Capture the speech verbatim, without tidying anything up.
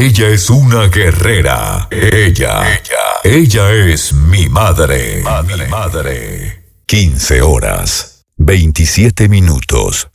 Ella es una guerrera. Ella, ella, ella es mi madre. Madre, mi madre. quince horas, veintisiete minutos.